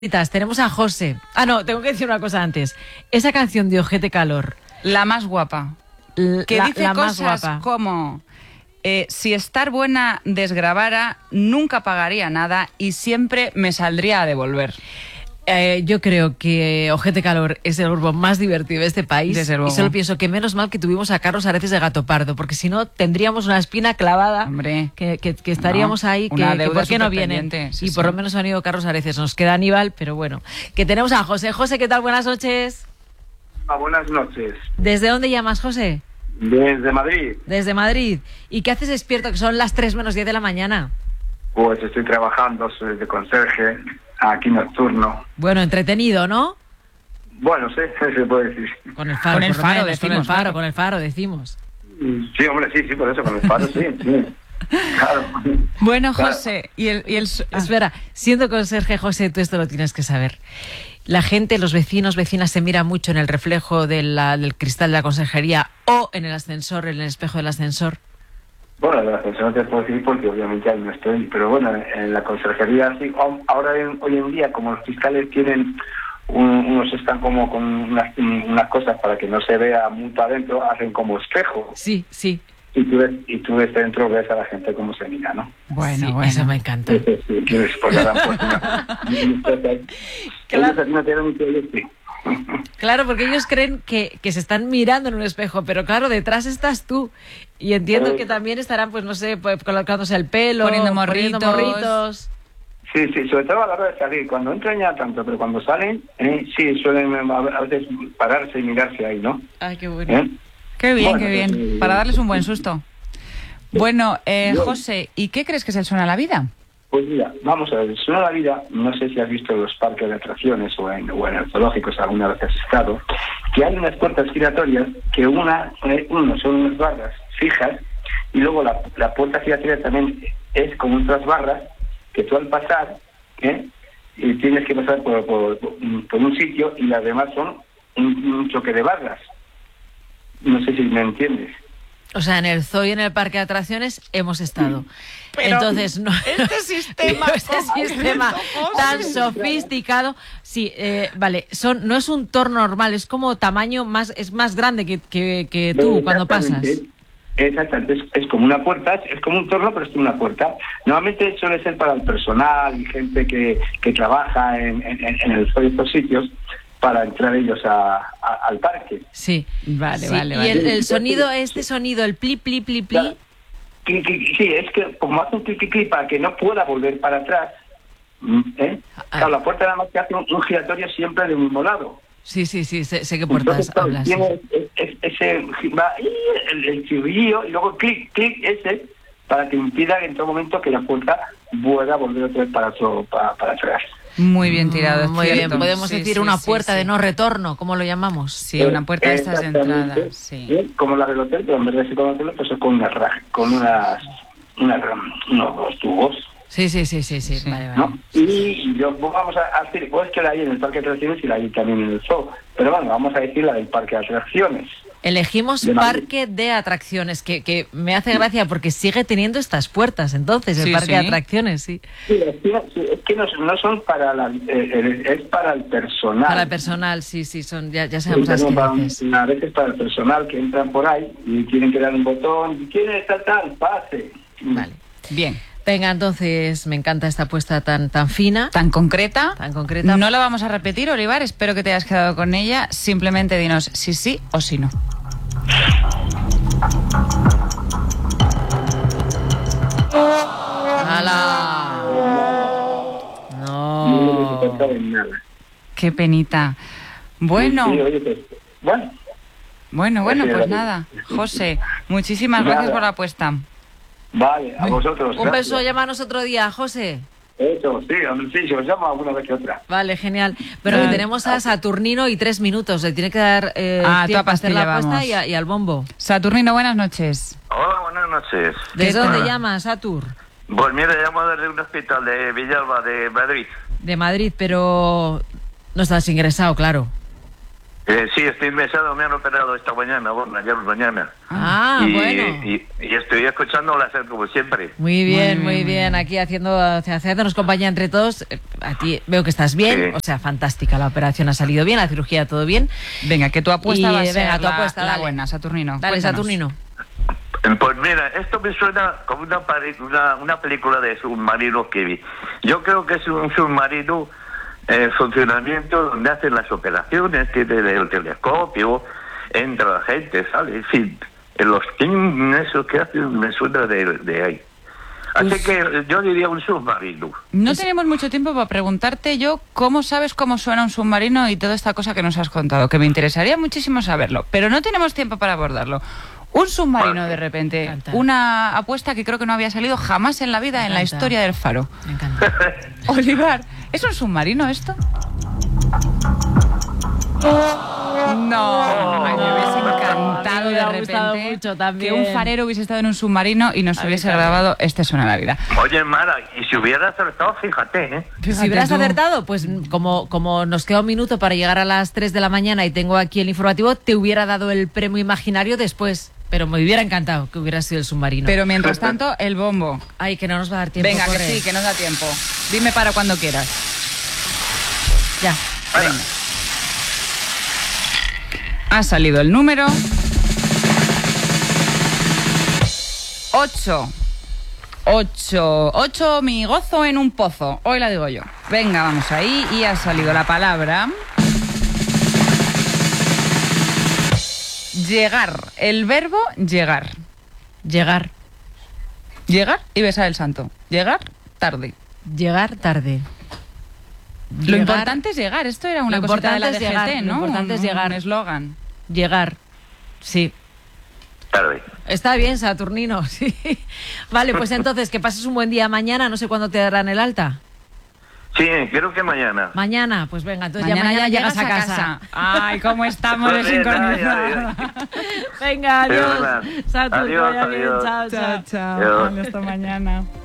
Tenemos a José. Ah, no, tengo que decir una cosa antes. Esa canción de Ojete Calor. La más guapa. Que dice cosas como... si estar buena desgravara, nunca pagaría nada y siempre me saldría a devolver. Yo creo que Ojete Calor es el grupo más divertido de este país. Desde luego. Y solo pienso que menos mal que tuvimos a Carlos Areces de Gato Pardo, porque si no tendríamos una espina clavada. Hombre, que estaríamos ahí, que ¿por qué no vienen? Sí, y por lo menos han ido Carlos Areces. Nos queda Aníbal, pero bueno. Que tenemos a José. José, ¿qué tal? Buenas noches. Buenas noches. ¿Desde dónde llamas, José? Desde Madrid. Desde Madrid. ¿Y qué haces despierto, que son las 3 menos 10 de la mañana? Pues estoy trabajando, soy de conserje, aquí nocturno. Bueno, entretenido, ¿no? Bueno, sí, se puede decir. Con el faro, con el faro, decimos. Sí, hombre, sí, por eso, con el faro, sí. Claro. Bueno, Claro. José, Espera, siendo conserje, José, tú esto lo tienes que saber. La gente, los vecinos, vecinas, se mira mucho en el reflejo del cristal de la conserjería o en el ascensor, en el espejo del ascensor. Bueno, de la ascensor no te puedo decir porque obviamente ahí no estoy, pero bueno, en la conserjería sí. Ahora, hoy en día, como los fiscales tienen, unos están como con unas cosas para que no se vea mucho adentro, hacen como espejo. Sí. Y tú ves dentro, ves a la gente cómo se mira, ¿no? Bueno, eso me encanta. Sí, que después le dan Claro. No tienen mucho sí. Claro, porque ellos creen que se están mirando en un espejo, pero claro, detrás estás tú. Y entiendo que también estarán, pues no sé, pues, colocándose el pelo, poniendo morritos. Sí, sobre todo a la hora de salir. Cuando entran ya tanto, pero cuando salen, sí, suelen a veces pararse y mirarse ahí, ¿no? Ay, qué bueno. Qué bien, Bueno, qué bien. Para darles un buen susto. Bueno, José, ¿y qué crees que es el Suena la Vida? Pues mira, vamos a ver, el Suena la Vida, no sé si has visto los parques de atracciones o en el zoológicos alguna vez has estado, que hay unas puertas giratorias que uno son unas barras fijas y luego la puerta giratoria también es como otras barras que tú al pasar, y tienes que pasar por un sitio y las demás son un choque de barras. No sé si me entiendes. O sea, en el zoo y en el parque de atracciones hemos estado. Pero entonces, no, este sistema tan sofisticado, sí, vale, no es un torno normal, es como tamaño es más grande que tú cuando pasas. Exactamente, es como una puerta, es como un torno, pero es como una puerta. Normalmente suele ser para el personal y gente que trabaja en el zoo y estos sitios, para entrar ellos al parque. Sí, vale. Vale. Y el sonido, el pli, pli, pli, pli. Sí, es que como hace un clic para que no pueda volver para atrás, claro, la puerta nada más que hace un giratorio siempre del mismo lado. Sí, sé qué puertas hablas. Tiene ese va el chirrillo y luego clic ese para que impida en todo momento que la puerta pueda volver otra vez para atrás. Muy bien tirado, muy cierto. bien. Podemos decir una puerta de no retorno, ¿cómo lo llamamos? Sí, una puerta de estas de entrada. Sí. Como la del hotel, pero en vez de ser con hotel, pues es con unos tubos. Sí. Vale. ¿No? Y vamos a decir, pues que la hay en el parque de atracciones y la hay también en el zoo. Pero bueno, vamos a decir la del parque de atracciones. Elegimos parque de atracciones, que me hace gracia porque sigue teniendo estas puertas, entonces, el parque de atracciones, sí. Sí, es que no son para es para el personal. Para el personal, sí, son, ya sabemos las que dices. A veces para el personal que entran por ahí y tienen que dar un botón, y quieren tal, pase. Vale. Bien. Venga, entonces, me encanta esta apuesta tan fina. Tan concreta. No la vamos a repetir, Olivar. Espero que te hayas quedado con ella. Simplemente dinos si sí o si no. ¡Hala! No. Qué penita. Bueno. Sí, oye, pues, Bueno, pues nada. José, muchísimas gracias por la apuesta. Vale, a vosotros. Un beso, llámanos otro día, José. Eso, sí, os llamo alguna vez que otra. Vale, genial. Pero que tenemos a Saturnino y 3 minutos. Le tiene que dar tiempo a hacer la apuesta y al bombo. Saturnino, buenas noches. Hola, buenas noches. ¿Desde dónde llamas, Satur? Pues mira, llamo desde un hospital de Villalba, de Madrid. De Madrid, pero no estás ingresado, claro. Sí, estoy interesado, me han operado esta mañana, bueno, ayer mañana. Bueno. Y estoy escuchando la SER como siempre. Muy bien. Aquí haciéndonos compañía entre todos. A ti veo que estás bien, Sí. O sea, fantástica. La operación ha salido bien, la cirugía todo bien. Venga, que tu apuesta va a ser venga, tu la, apuesta, la dale. buena, Saturnino. Dale, Cuéntanos. Saturnino. Pues mira, esto me suena como una película de submarinos que vi. Yo creo que es un submarino en funcionamiento donde hacen las operaciones, tiene el telescopio, entra la gente, sale, en fin. En los eso que hacen me suena de ahí. Así que yo diría un submarino. No tenemos mucho tiempo para preguntarte yo cómo sabes cómo suena un submarino y toda esta cosa que nos has contado, que me interesaría muchísimo saberlo, pero no tenemos tiempo para abordarlo. Un submarino de repente, encanta. una apuesta que creo que no había salido jamás en la vida en la encanta. historia del Faro. Me encanta. Olivar, ¿es un submarino esto? No, ay, me hubiese encantado me de ha gustado repente mucho también. que un farero hubiese estado en un submarino y nos hubiese grabado Este suena la vida. Oye, Mara, y si hubiera acertado, fíjate, ¿eh? Si hubieras acertado, pues como nos queda un minuto para llegar a las 3 de la mañana y tengo aquí el informativo, te hubiera dado el premio imaginario después. Pero me hubiera encantado que hubiera sido el submarino. Pero mientras tanto, el bombo. Ay, que no nos va a dar tiempo. Venga, que corre. sí, que nos da tiempo. Dime para cuando quieras. Ya. Venga. Ha salido el número 8. 8, mi gozo en un pozo. Hoy la digo yo. Venga, vamos ahí. Y ha salido la palabra llegar. El verbo llegar. Llegar. Llegar y besar el santo. Llegar tarde. Llegar tarde. Lo Llegar- importante es llegar. Esto era una Lo cosita de la importante es DGT, llegar, ¿no? lo importante es llegar. Un eslogan. Llegar. Sí. Tarde. Está bien, Saturnino, sí. Vale, pues entonces, que pases un buen día mañana. No sé cuándo te darán el alta. Sí, creo que mañana. Mañana, pues venga, entonces ya mañana llegas a casa. Ay, cómo estamos de Muy bien, sincronizados. Venga, adiós. Fenomenal. Saturno, Adiós, vaya bien, adiós. chao, chao. Chao, chao. Adiós. Vale, hasta mañana.